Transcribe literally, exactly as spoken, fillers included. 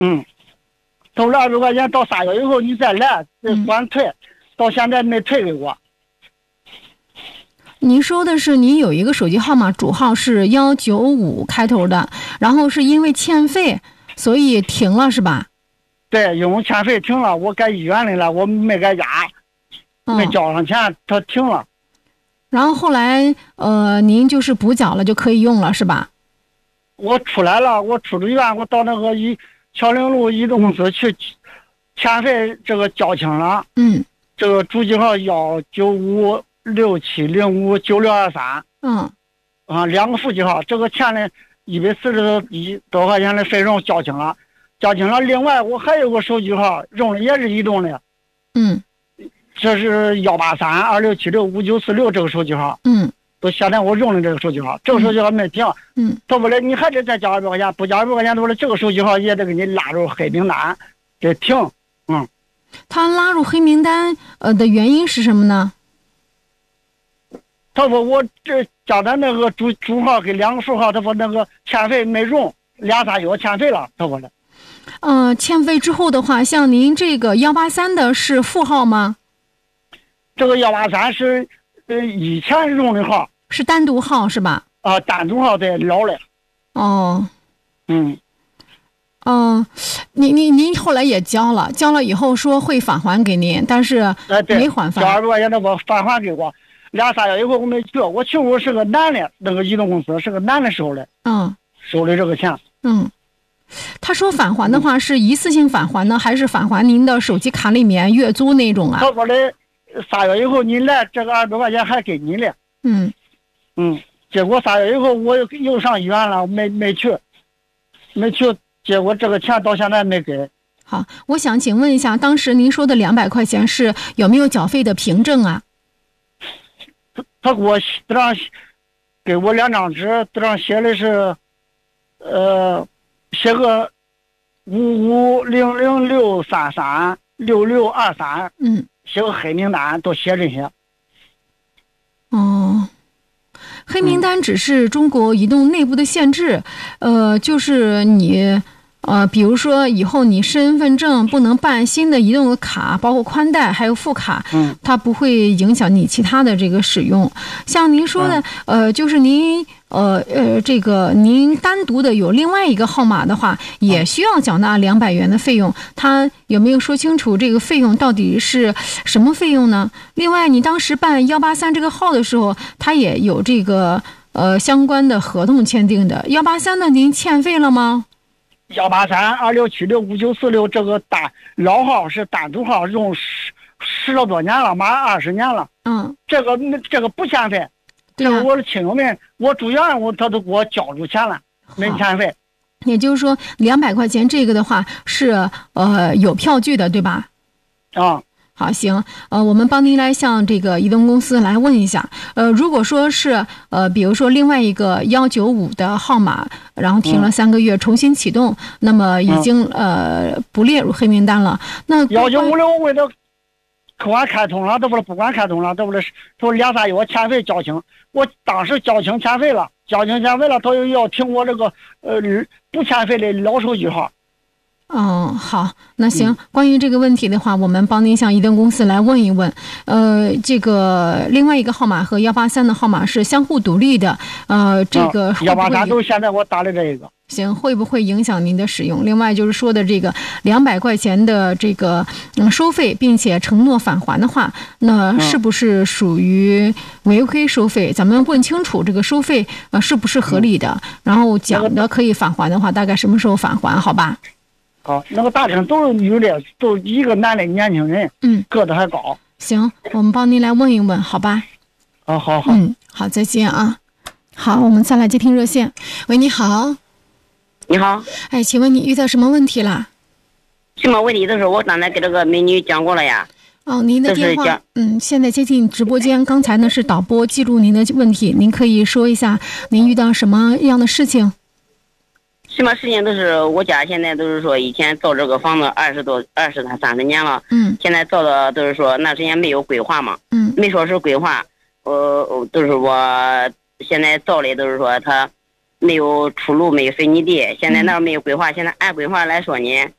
嗯，投了二百块钱，到仨月以后你再来，管退，嗯、到现在没退给我。 您说的是您有一个手机号码主号是幺九五开头的，然后是因为欠费，所以停了是吧？ 对，因为欠费停了，我搁医院里了，我没搁家，嗯、没交上钱，他停了。 然后后来呃，您就是补缴了就可以用了是吧？ 我出来了，我出了院，我到那个一桥岭路移动公司去，欠费这个交清了。 嗯， 这个主机号幺九五六七零五九六二三。 嗯， 啊，两个副机号，这个钱呢一百四十一多块钱的费用交清了，交清了。另外我还有个手机号用的也是移动的。 嗯， 这是幺八三二六七六五九四六这个手机号。 嗯。 都现在我用的这个手机号，这个手机号没停， 嗯， 他不来，你还得再交二百块钱，不交二百块钱，他说这个手机号也得给你拉入黑名单，给停，嗯。 他拉入黑名单，呃的原因是什么呢？ 他说我这交的那个主主号跟两个副号，他说那个欠费没用，俩仨月欠费了，他说的。 呃，欠费之后的话，像您这个幺八三的是副号吗？ 这个幺八三是呃以前用的号。 是单独号是吧？ 啊，单独号的老了。 哦， 嗯， 哦、呃，您您您后来也交了，交了以后说会返还给您，但是没还返。 交二百块钱的我返还给我，俩仨月以后我没去，我去我是个男的，那个移动公司是个男的收的。 嗯， 收的这个钱。 嗯，他说返还的话是一次性返还呢，还是返还您的手机卡里面月租那种啊？ 他说的仨月以后你来，这个二百块钱还给你了。 嗯。 嗯，结果仨月以后我又上医院了，没没去，没去，结果这个钱到现在没给。 好，我想请问一下，当时您说的两百块钱是有没有缴费的凭证啊？ 他他给我这上给我两张纸，这上写的是，呃，写个五五零零六三三六六二三， 嗯， 写个黑名单，都写这些。 哦。黑名单只是中国移动内部的限制，呃，就是你，呃，比如说以后你身份证不能办新的移动的卡，包括宽带还有副卡， 嗯， 它不会影响你其他的这个使用。像您说的， 嗯、 呃，就是您，呃呃，这个您单独的有另外一个号码的话，也需要缴纳两百元的费用。他有没有说清楚这个费用到底是什么费用呢？另外，你当时办幺八三这个号的时候，他也有这个呃相关的合同签订的。幺八三的您欠费了吗？ 幺八三二六七六五九四六这个单老号是单独号，用十十了多年了，马上二十年了。 嗯， 这个这个不欠费。 对啊， 这个我的亲友们，我住院我他都给我交出钱了，没欠费。 也就是说，两百块钱这个的话是呃有票据的，对吧？ 啊。 好，行，呃，我们帮您来向这个移动公司来问一下，呃，如果说是呃，比如说另外一个幺九五的号码，然后停了三个月，重新启动，嗯、那么已经、嗯、呃不列入黑名单了。那幺九五六我给他不管开通了，这不是不管开通了，这不是说两三月我欠费交清，我当时交清欠费了，交清欠费了，他又要停我这个呃不欠费的老手机号。 嗯，好，那行，关于这个问题的话，我们帮您向移动公司来问一问。呃，这个另外一个号码和幺八三的号码是相互独立的，呃，这个幺八三都是现在我打的这个。 行，会不会影响您的使用？另外就是说的这个两百块钱的这个嗯收费，并且承诺返还的话，那是不是属于违规收费？咱们问清楚这个收费呃是不是合理的，然后讲的可以返还的话，大概什么时候返还？好吧？ 好，那个大厅都是女的，都一个男的年轻人， 嗯， 个子还高。 行，我们帮您来问一问，好吧？ 好好好， 嗯，好，再见啊。好，我们再来接听热线。喂，你好。 你好。 哎，请问你遇到什么问题了？ 什么问题的时候，我刚才给这个美女讲过了呀。 哦，您的电话，嗯，现在接进直播间。刚才呢是导播记录您的问题，您可以说一下您遇到什么样的事情？ 什么事情都是我家现在都是说以前造这个房子二十多二十他三十年了， 嗯， 现在造的都是说那之前没有规划嘛， 嗯， 没说是规划，呃，都是我现在造的都是说他， 没有出路，没有水泥地，现在那儿没有规划，现在按规划来说呢，